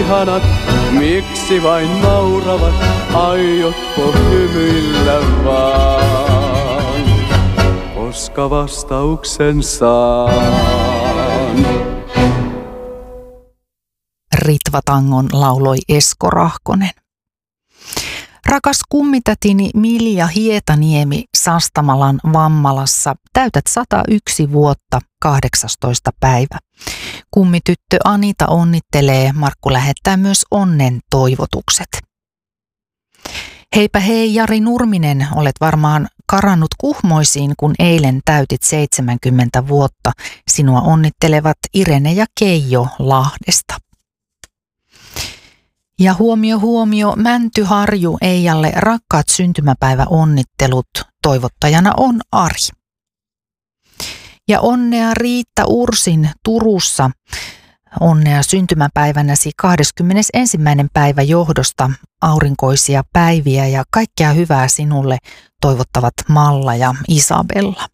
ihanat, miksi vain nauravat, aiotko hymyillä vaan? Koska vastauksen saan. Ritvatangon lauloi Esko Rahkonen. Rakas kummitätini Milja Hietaniemi Sastamalan Vammalassa, täytät 101 vuotta 18. päivä. Kummityttö Anita onnittelee, Markku lähettää myös onnen toivotukset. Heipä hei Jari Nurminen, olet varmaan karannut Kuhmoisiin, kun eilen täytit 70 vuotta. Sinua onnittelevat Irene ja Keijo Lahdesta. Ja huomio, Mäntyharju Eijalle rakkaat syntymäpäiväonnittelut. Toivottajana on Ari. Ja onnea Riitta Ursin Turussa. Onnea syntymäpäivänäsi 21. päivä johdosta. Aurinkoisia päiviä ja kaikkea hyvää sinulle toivottavat Malla ja Isabella.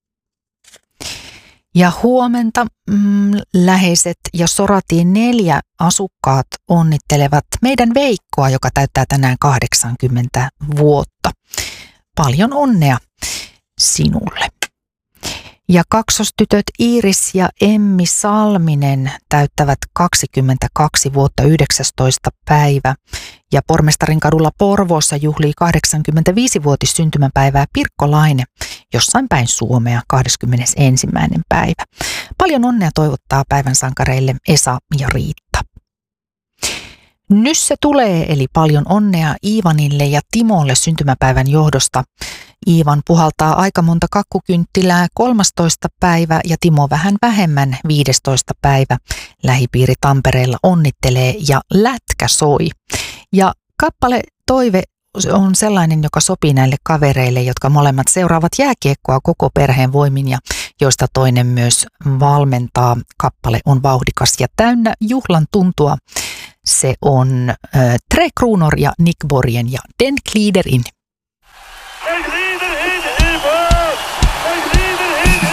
Ja huomenta läheiset ja Soratien 4 asukkaat onnittelevat meidän Veikkoa, joka täyttää tänään 80 vuotta. Paljon onnea sinulle. Ja kaksostytöt Iiris ja Emmi Salminen täyttävät 22 vuotta 19. päivä. Ja Pormestarinkadulla Porvoossa juhlii 85-vuotis syntymäpäivää Pirkko Laine jossain päin Suomea 21. päivä. Paljon onnea toivottaa päivän sankareille Esa ja Riitta. Nyt se tulee, eli paljon onnea Iivanille ja Timolle syntymäpäivän johdosta. Iivan puhaltaa aika monta kakkukynttilää 13. päivä ja Timo vähän vähemmän 15. päivä. Lähipiiri Tampereella onnittelee ja lätkä soi. Ja kappale Toive on sellainen, joka sopii näille kavereille, jotka molemmat seuraavat jääkiekkoa koko perheen voimin ja joista toinen myös valmentaa. Kappale on vauhdikas ja täynnä juhlan tuntua. Se on Tre Kronor ja Nick Borgen ja Den Glider in.